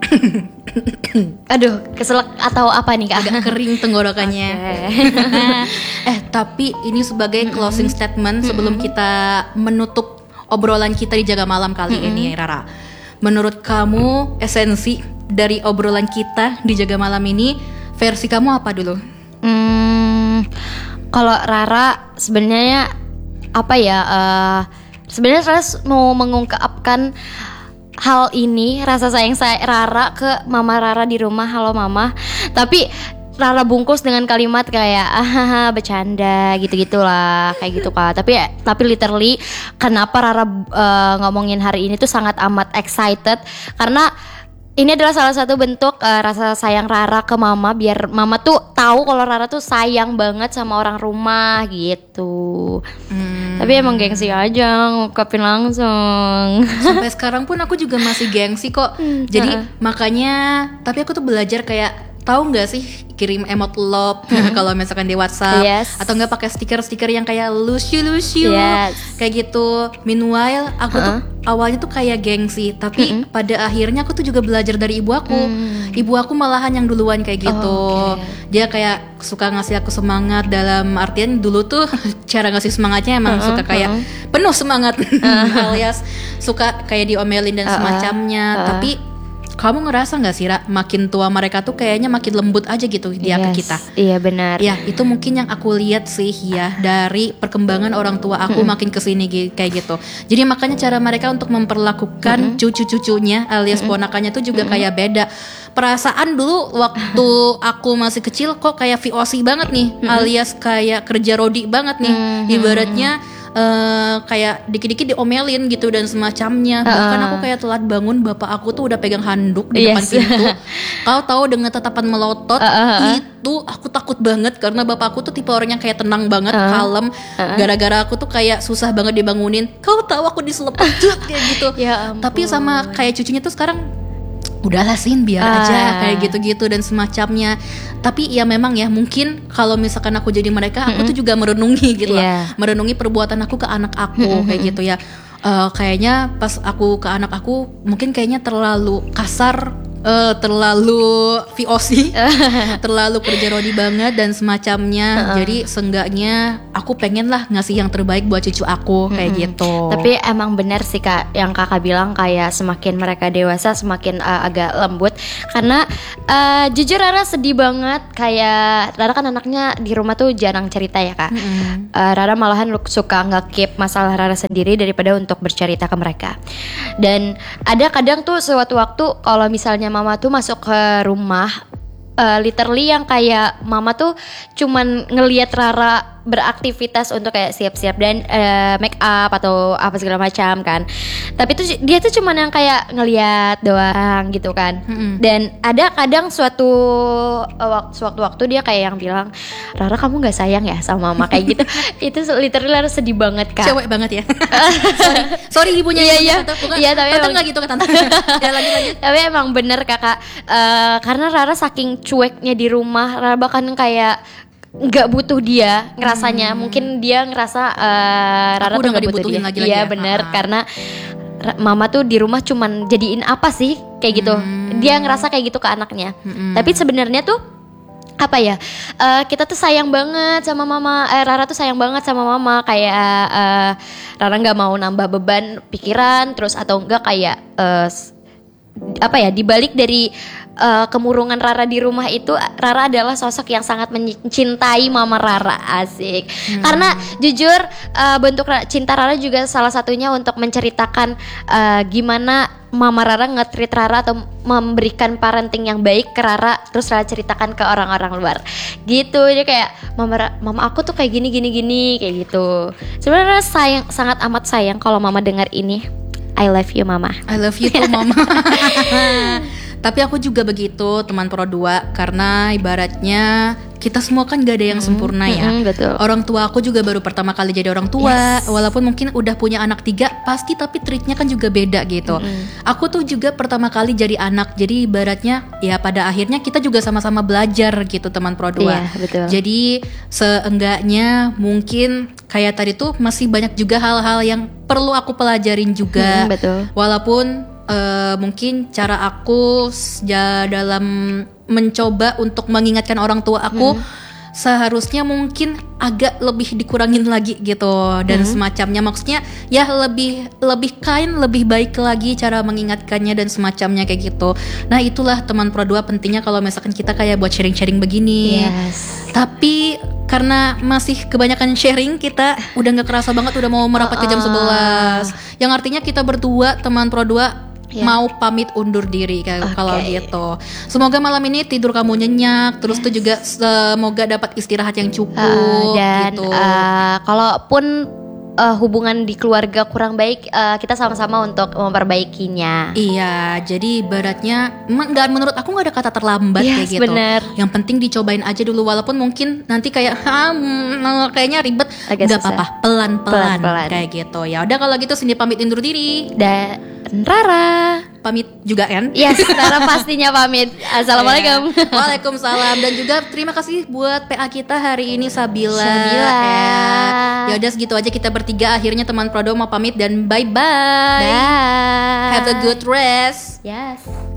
Aduh, keselak atau apa nih Kak? Agak kering tenggorokannya. Tapi ini sebagai closing statement sebelum kita menutup obrolan kita di Jaga Malam kali ini, Rara. Menurut kamu esensi dari obrolan kita di Jaga Malam ini, versi kamu apa dulu? Kalau Rara sebenarnya apa ya? Sebenarnya Rara mau mengungkapkan hal ini, rasa sayang saya Rara ke Mama Rara di rumah. Halo Mama. Tapi Rara bungkus dengan kalimat kayak bercanda gitu-gitulah, kayak gitu Kak. Tapi literally kenapa Rara ngomongin hari ini tuh sangat amat excited karena ini adalah salah satu bentuk rasa sayang Rara ke Mama, biar Mama tuh tahu kalau Rara tuh sayang banget sama orang rumah gitu. Tapi emang gengsi aja ngungkapin langsung. Sampai sekarang pun aku juga masih gengsi kok. Jadi makanya, tapi aku tuh belajar kayak, tahu nggak sih kirim emot love kalau misalkan di WhatsApp, atau nggak pakai stiker-stiker yang kayak lucu kayak gitu. Meanwhile aku tuh awalnya tuh kayak gengsi, tapi pada akhirnya aku tuh juga belajar dari ibu aku. Ibu aku malahan yang duluan kayak gitu. Dia kayak suka ngasih aku semangat, dalam artian dulu tuh cara ngasih semangatnya emang suka kayak penuh semangat alias suka kayak diomelin dan semacamnya. Tapi kamu ngerasa gak sih Ra, makin tua mereka tuh kayaknya makin lembut aja gitu dia ke kita. Iya benar. Ya itu mungkin yang aku lihat sih ya, dari perkembangan orang tua aku makin kesini kayak gitu. Jadi makanya cara mereka untuk memperlakukan cucu-cucunya alias ponakannya tuh juga kayak beda. Perasaan dulu waktu aku masih kecil kok kayak VOC banget nih, alias kayak kerja rodi banget nih. Ibaratnya kayak dikit-dikit diomelin gitu dan semacamnya. Bahkan aku kayak telat bangun, bapak aku tuh udah pegang handuk di depan pintu. Kau tahu, dengan tatapan melotot. Itu aku takut banget karena bapak aku tuh tipe orang yang kayak tenang banget, kalem. Gara-gara aku tuh kayak susah banget dibangunin. Kau tahu aku diselepet kayak gitu. Tapi sama kayak cucunya tuh sekarang, udahlah Sin, biar aja kayak gitu-gitu dan semacamnya. Tapi ya memang ya, mungkin kalau misalkan aku jadi mereka, aku tuh juga merenungi gitu lah, merenungi perbuatan aku ke anak aku kayak gitu ya. Kayaknya pas aku ke anak aku mungkin kayaknya terlalu kasar, terlalu VOC, terlalu kerja rodi banget dan semacamnya. Jadi seenggaknya aku pengen lah ngasih yang terbaik buat cucu aku kayak gitu. Tapi emang benar sih Kak, yang Kakak bilang kayak semakin mereka dewasa semakin agak lembut. Karena jujur Rara sedih banget, kayak Rara kan anaknya di rumah tuh jarang cerita ya Kak. Rara malahan suka nge-keep masalah Rara sendiri daripada untuk bercerita ke mereka. Dan ada kadang tuh suatu waktu kalau misalnya Mama tuh masuk ke rumah, literally yang kayak Mama tuh cuman ngelihat Rara beraktivitas untuk kayak siap-siap dan make up atau apa segala macam kan. Tapi tuh dia tuh cuman yang kayak ngelihat doang gitu kan. Dan ada kadang suatu waktu dia kayak yang bilang, Rara kamu nggak sayang ya sama Mama kayak gitu. Itu literally Rara sedih banget Kak. Cewek banget ya. sorry ibunya. Iya tapi tante nggak gitu ke tante. Ya lanjut. Tapi emang bener Kakak, karena Rara saking cueknya di rumah, Rara bahkan kayak nggak butuh dia ngerasanya. Mungkin dia ngerasa Rara tuh nggak butuh dia lagi. Iya benar, karena Mama tuh di rumah cuman jadiin apa sih kayak gitu. Dia ngerasa kayak gitu ke anaknya. Tapi sebenarnya tuh apa ya, kita tuh sayang banget sama Mama. Rara tuh sayang banget sama Mama. Kayak Rara nggak mau nambah beban pikiran terus, atau enggak kayak apa ya, dibalik dari kemurungan Rara di rumah itu, Rara adalah sosok yang sangat mencintai Mama Rara, asik. Karena jujur bentuk cinta Rara juga salah satunya untuk menceritakan gimana Mama Rara nge-treat Rara atau memberikan parenting yang baik ke Rara, terus Rara ceritakan ke orang-orang luar gitu. Jadi kayak mama aku tuh kayak gini kayak gitu. Sebenarnya sangat amat sayang kalau Mama dengar ini. I love you Mama. I love you too Mama. Tapi aku juga begitu teman Pro 2, karena ibaratnya kita semua kan gak ada yang sempurna ya. Betul. Orang tua aku juga baru pertama kali jadi orang tua, walaupun mungkin udah punya anak 3 pasti, tapi treatnya kan juga beda gitu. Aku tuh juga pertama kali jadi anak, jadi ibaratnya ya pada akhirnya kita juga sama-sama belajar gitu teman Pro 2. Betul. Jadi seenggaknya mungkin kayak tadi tuh masih banyak juga hal-hal yang perlu aku pelajarin juga. Betul. Walaupun mungkin cara aku dalam mencoba untuk mengingatkan orang tua aku seharusnya mungkin agak lebih dikurangin lagi gitu dan semacamnya, maksudnya ya lebih kind, lebih baik lagi cara mengingatkannya dan semacamnya kayak gitu. Nah itulah teman Pro 2 pentingnya kalau misalkan kita kayak buat sharing-sharing begini. Tapi karena masih kebanyakan sharing, kita udah gak kerasa banget udah mau merapat ke jam 11, yang artinya kita berdua teman Pro 2 mau pamit undur diri kalau gitu. Semoga malam ini tidur kamu nyenyak, terus tuh juga semoga dapat istirahat yang cukup dan gitu. Kalaupun hubungan di keluarga kurang baik, kita sama-sama untuk memperbaikinya. Iya, jadi ibaratnya menurut aku nggak ada kata terlambat kayak gitu. Bener. Yang penting dicobain aja dulu, walaupun mungkin nanti kayak kayaknya ribet, nggak apa-apa, pelan-pelan kayak gitu. Ya udah kalau gitu Cindy pamit undur diri. Dan Rara pamit juga kan? Yes, Rara pastinya pamit. Assalamualaikum. Waalaikumsalam. Dan juga terima kasih buat PA kita hari ini Sabila. Ya udah segitu aja kita bertiga, akhirnya teman Pro 2 mau pamit dan bye-bye. Bye. Have a good rest. Yes.